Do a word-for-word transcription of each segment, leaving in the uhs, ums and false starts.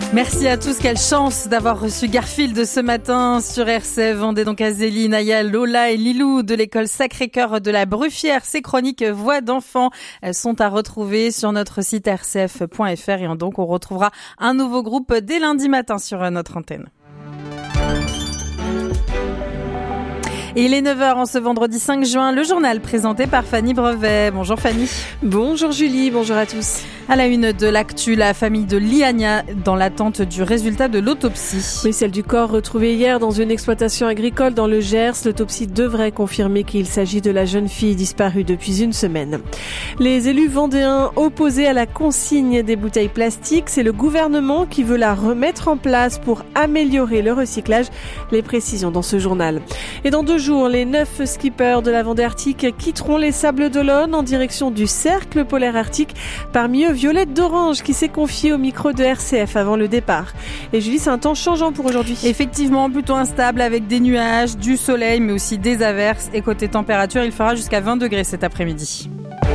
Merci à tous, quelle chance d'avoir reçu Garfield ce matin sur R C F Vendée. Donc Azélie, Naya, Lola et Lilou de l'école Sacré-Cœur de la Bruffière. Ces chroniques voix d'enfants sont à retrouver sur notre site r c f point f r et donc on retrouvera un nouveau groupe dès lundi matin sur notre antenne. Et il est neuf heures en ce vendredi cinq juin, le journal présenté par Fanny Brevet. Bonjour Fanny. Bonjour Julie, bonjour à tous. À la une de l'actu, la famille de Liania dans l'attente du résultat de l'autopsie. Oui, celle du corps retrouvé hier dans une exploitation agricole dans le Gers. L'autopsie devrait confirmer qu'il s'agit de la jeune fille disparue depuis une semaine. Les élus vendéens opposés à la consigne des bouteilles plastiques, c'est le gouvernement qui veut la remettre en place pour améliorer le recyclage. Les précisions dans ce journal. Et dans deux jours, les neuf skippers de la Vendée Arctique quitteront les Sables d'Olonne en direction du Cercle polaire arctique. Parmi eux, Violette d'Orange qui s'est confiée au micro de R C F avant le départ. Et Julie, c'est un temps changeant pour aujourd'hui. Effectivement, plutôt instable avec des nuages, du soleil mais aussi des averses. Et côté température, il fera jusqu'à vingt degrés cet après-midi.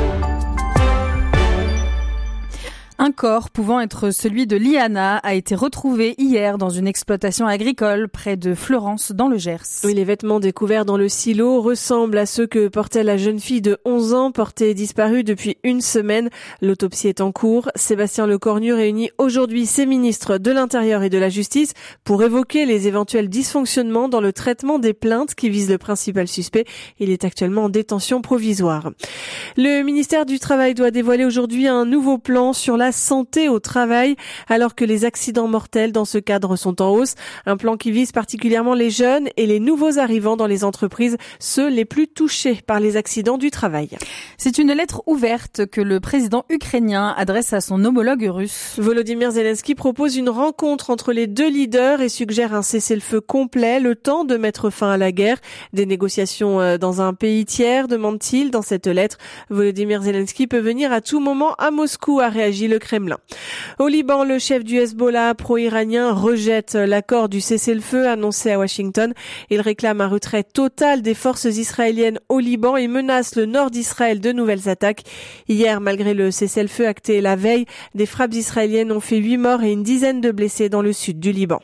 Un corps pouvant être celui de Liana a été retrouvé hier dans une exploitation agricole près de Fleurance dans le Gers. Oui, les vêtements découverts dans le silo ressemblent à ceux que portait la jeune fille de onze ans, portée et disparue depuis une semaine. L'autopsie est en cours. Sébastien Lecornu réunit aujourd'hui ses ministres de l'Intérieur et de la Justice pour évoquer les éventuels dysfonctionnements dans le traitement des plaintes qui visent le principal suspect. Il est actuellement en détention provisoire. Le ministère du Travail doit dévoiler aujourd'hui un nouveau plan sur la santé au travail, alors que les accidents mortels dans ce cadre sont en hausse. Un plan qui vise particulièrement les jeunes et les nouveaux arrivants dans les entreprises, ceux les plus touchés par les accidents du travail. C'est une lettre ouverte que le président ukrainien adresse à son homologue russe. Volodymyr Zelensky propose une rencontre entre les deux leaders et suggère un cessez-le-feu complet, le temps de mettre fin à la guerre. Des négociations dans un pays tiers, demande-t-il dans cette lettre. Volodymyr Zelensky peut venir à tout moment à Moscou, a réagi le Kremlin. Au Liban, le chef du Hezbollah pro-iranien rejette l'accord du cessez-le-feu annoncé à Washington. Il réclame un retrait total des forces israéliennes au Liban et menace le nord d'Israël de nouvelles attaques. Hier, malgré le cessez-le-feu acté la veille, des frappes israéliennes ont fait huit morts et une dizaine de blessés dans le sud du Liban.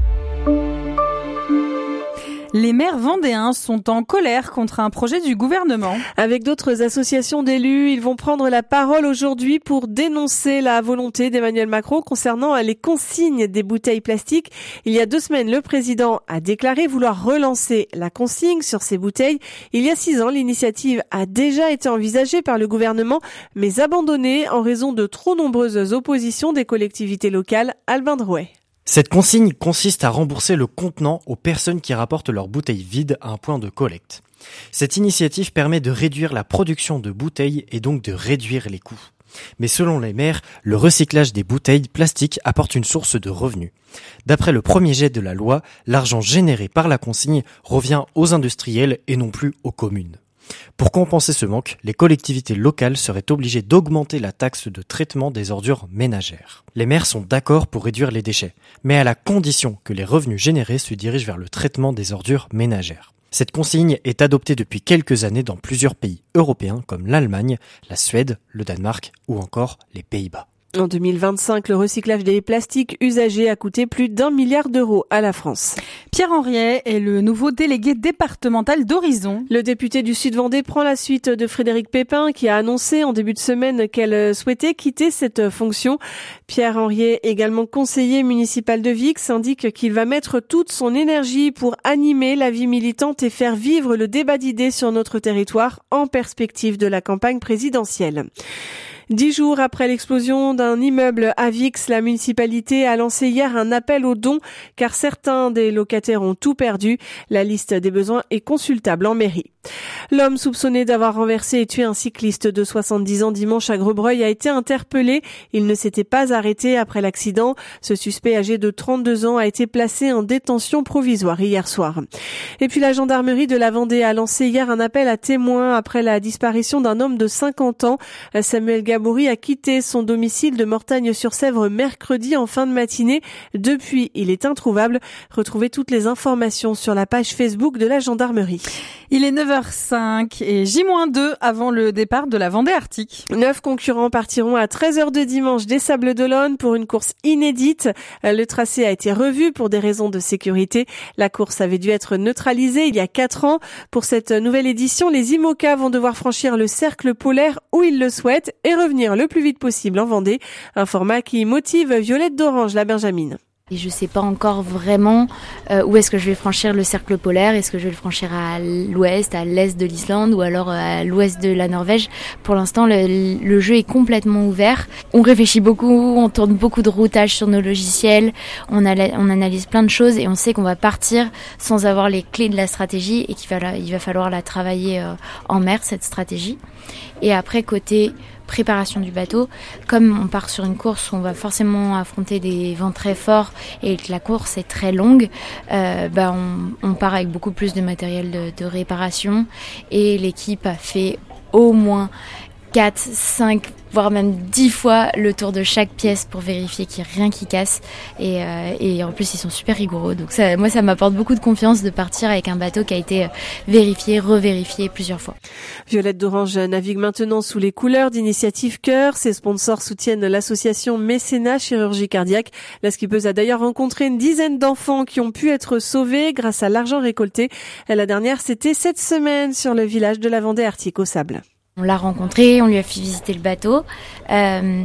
Les maires vendéens sont en colère contre un projet du gouvernement. Avec d'autres associations d'élus, ils vont prendre la parole aujourd'hui pour dénoncer la volonté d'Emmanuel Macron concernant les consignes des bouteilles plastiques. Il y a deux semaines, le président a déclaré vouloir relancer la consigne sur ces bouteilles. Il y a six ans, l'initiative a déjà été envisagée par le gouvernement, mais abandonnée en raison de trop nombreuses oppositions des collectivités locales. Albin Drouet. Cette consigne consiste à rembourser le contenant aux personnes qui rapportent leurs bouteilles vides à un point de collecte. Cette initiative permet de réduire la production de bouteilles et donc de réduire les coûts. Mais selon les maires, le recyclage des bouteilles plastiques apporte une source de revenus. D'après le premier jet de la loi, l'argent généré par la consigne revient aux industriels et non plus aux communes. Pour compenser ce manque, les collectivités locales seraient obligées d'augmenter la taxe de traitement des ordures ménagères. Les maires sont d'accord pour réduire les déchets, mais à la condition que les revenus générés se dirigent vers le traitement des ordures ménagères. Cette consigne est adoptée depuis quelques années dans plusieurs pays européens comme l'Allemagne, la Suède, le Danemark ou encore les Pays-Bas. En deux mille vingt-cinq, le recyclage des plastiques usagés a coûté plus d'un milliard d'euros à la France. Pierre Henriet est le nouveau délégué départemental d'Horizon. Le député du Sud-Vendée prend la suite de Frédérique Pépin qui a annoncé en début de semaine qu'elle souhaitait quitter cette fonction. Pierre Henriet, également conseiller municipal de Vix, indique qu'il va mettre toute son énergie pour animer la vie militante et faire vivre le débat d'idées sur notre territoire en perspective de la campagne présidentielle. Dix jours après l'explosion d'un immeuble à Vix, la municipalité a lancé hier un appel aux dons car certains des locataires ont tout perdu. La liste des besoins est consultable en mairie. L'homme soupçonné d'avoir renversé et tué un cycliste de soixante-dix ans dimanche à Grebreuil a été interpellé. Il ne s'était pas arrêté après l'accident. Ce suspect âgé de trente-deux ans a été placé en détention provisoire hier soir. Et puis la gendarmerie de la Vendée a lancé hier un appel à témoins après la disparition d'un homme de cinquante ans. Samuel Gabouri a quitté son domicile de Mortagne-sur-Sèvre mercredi en fin de matinée. Depuis, il est introuvable. Retrouvez toutes les informations sur la page Facebook de la gendarmerie. Il est neuf heures heures cinq et J moins deux avant le départ de la Vendée Arctique. Neuf concurrents partiront à treize heures de dimanche des Sables d'Olonne pour une course inédite. Le tracé a été revu pour des raisons de sécurité. La course avait dû être neutralisée il y a quatre ans. Pour cette nouvelle édition, les IMOCA vont devoir franchir le cercle polaire où ils le souhaitent et revenir le plus vite possible en Vendée. Un format qui motive Violette d'Orange, la Benjamine. Et je sais pas encore vraiment euh, où est-ce que je vais franchir le cercle polaire. Est-ce que je vais le franchir à l'ouest, à l'est de l'Islande ou alors à l'ouest de la Norvège. Pour l'instant, le, le jeu est complètement ouvert. On réfléchit beaucoup, on tourne beaucoup de routages sur nos logiciels, on, a, on analyse plein de choses et on sait qu'on va partir sans avoir les clés de la stratégie et qu'il va, il va falloir la travailler euh, en mer, cette stratégie. Et après, côté préparation du bateau, comme on part sur une course où on va forcément affronter des vents très forts et que la course est très longue, euh, bah on, on part avec beaucoup plus de matériel de, de réparation et l'équipe a fait au moins quatre, cinq, voire même dix fois le tour de chaque pièce pour vérifier qu'il n'y a rien qui casse. Et, euh, et en plus, ils sont super rigoureux. Donc ça, moi, ça m'apporte beaucoup de confiance de partir avec un bateau qui a été vérifié, revérifié plusieurs fois. Violette d'Orange navigue maintenant sous les couleurs d'Initiative Cœur. Ses sponsors soutiennent l'association Mécénat Chirurgie Cardiaque. La skippeuse a d'ailleurs rencontré une dizaine d'enfants qui ont pu être sauvés grâce à l'argent récolté. La dernière, c'était cette semaine sur le village de la Vendée Arctique aux Sables. On l'a rencontré, on lui a fait visiter le bateau euh,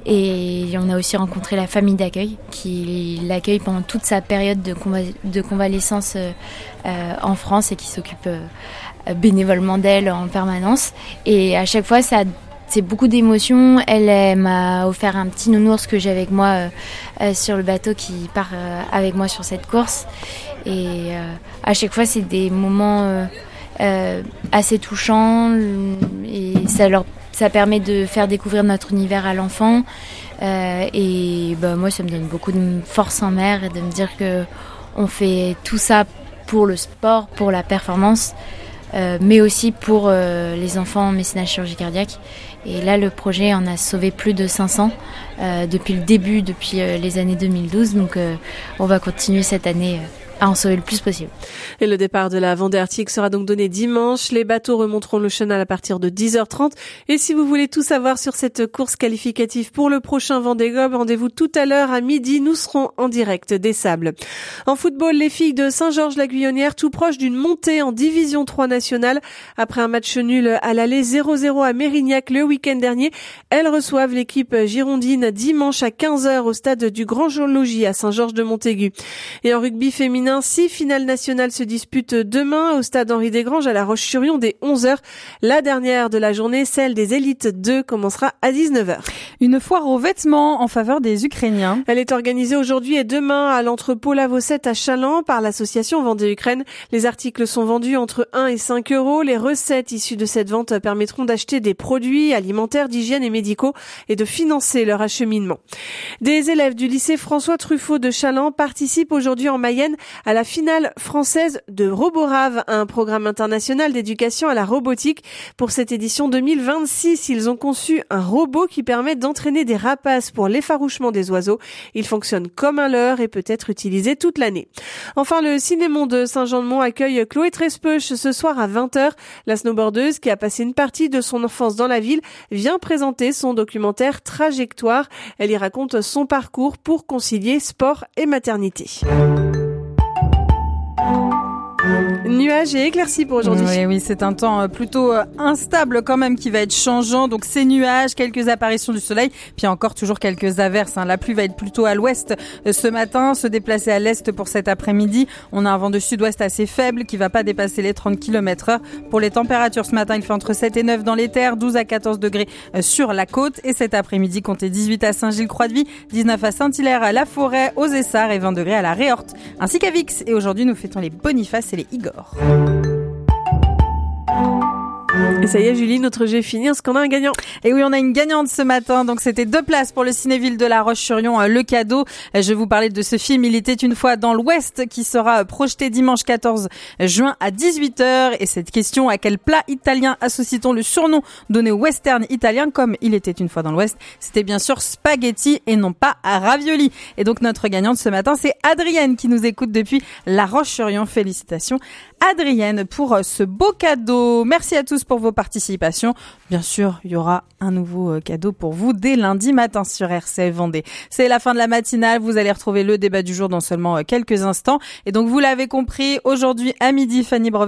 et on a aussi rencontré la famille d'accueil qui l'accueille pendant toute sa période de, conva- de convalescence euh, euh, en France et qui s'occupe euh, bénévolement d'elle en permanence. Et à chaque fois, ça c'est beaucoup d'émotions. Elle, elle m'a offert un petit nounours que j'ai avec moi euh, euh, sur le bateau qui part euh, avec moi sur cette course. Et euh, à chaque fois, c'est des moments Euh, Euh, assez touchant et ça leur ça permet de faire découvrir notre univers à l'enfant euh, et bah moi ça me donne beaucoup de force en mer et de me dire que on fait tout ça pour le sport, pour la performance euh, mais aussi pour euh, les enfants en mécénat chirurgie cardiaque. Et là le projet en a sauvé plus de cinq cents euh, depuis le début, depuis euh, les années deux mille douze, donc euh, on va continuer cette année euh, à en sauver le plus possible. Et le départ de la Vendée Arctique sera donc donné dimanche. Les bateaux remonteront le chenal à partir de dix heures trente. Et si vous voulez tout savoir sur cette course qualificative pour le prochain Vendée Globe, rendez-vous tout à l'heure à midi. Nous serons en direct des Sables. En football, les filles de Saint-Georges-la-Guyonnière tout proche d'une montée en division trois nationale. Après un match nul à l'aller zéro zéro à Mérignac le week-end dernier, elles reçoivent l'équipe girondine dimanche à quinze heures au stade du Grand Logis à Saint-Georges-de-Montaigu. Et en rugby féminin, six finales nationales se disputent demain au stade Henri Desgranges à La Roche-sur-Yon dès onze heures. La dernière de la journée, celle des élites deux, commencera à dix-neuf heures. Une foire aux vêtements en faveur des Ukrainiens. Elle est organisée aujourd'hui et demain à l'entrepôt Lavocette à Chaland par l'association Vendée-Ukraine. Les articles sont vendus entre un et cinq euros. Les recettes issues de cette vente permettront d'acheter des produits alimentaires, d'hygiène et médicaux et de financer leur acheminement. Des élèves du lycée François Truffaut de Chaland participent aujourd'hui en Mayenne à la finale française de Roborave, un programme international d'éducation à la robotique. Pour cette édition deux mille vingt-six, ils ont conçu un robot qui permet d'entraîner des rapaces pour l'effarouchement des oiseaux. Il fonctionne comme un leurre et peut être utilisé toute l'année. Enfin, le Cinémon de Saint-Jean-de-Mont accueille Chloé Trespeuch ce soir à vingt heures. La snowboardeuse, qui a passé une partie de son enfance dans la ville, vient présenter son documentaire Trajectoire. Elle y raconte son parcours pour concilier sport et maternité. Nuages et éclaircies pour aujourd'hui. Oui, oui, c'est un temps plutôt instable quand même qui va être changeant. Donc ces nuages, quelques apparitions du soleil, puis encore toujours quelques averses. La pluie va être plutôt à l'ouest ce matin, se déplacer à l'est pour cet après-midi. On a un vent de sud-ouest assez faible qui va pas dépasser les trente kilomètres heure. Pour les températures ce matin, il fait entre sept et neuf dans les terres, douze à quatorze degrés sur la côte. Et cet après-midi, comptez dix-huit à Saint-Gilles-Croix-de-Vie, dix-neuf à Saint-Hilaire, à La Forêt, aux Essarts et vingt degrés à la Réorte, ainsi qu'à Vix. Et aujourd'hui, nous fêtons les Boniface et les Igor. Et ça y est, Julie, notre jeu est fini. Est-ce qu'on a un gagnant? Et oui, on a une gagnante ce matin. Donc, c'était deux places pour le Cinéville de La Roche-sur-Yon, le cadeau. Je vous parlais de ce film Il était une fois dans l'Ouest qui sera projeté dimanche quatorze juin à dix-huit heures. Et cette question, à quel plat italien associe-t-on le surnom donné au western italien comme Il était une fois dans l'Ouest? C'était bien sûr spaghetti et non pas ravioli. Et donc, notre gagnante ce matin, c'est Adrienne qui nous écoute depuis La Roche-sur-Yon. Félicitations, Adrienne pour ce beau cadeau. Merci à tous pour vos participations. Bien sûr, il y aura un nouveau cadeau pour vous dès lundi matin sur R C F Vendée. C'est la fin de la matinale. Vous allez retrouver le débat du jour dans seulement quelques instants. Et donc, vous l'avez compris, aujourd'hui à midi, Fanny Brevet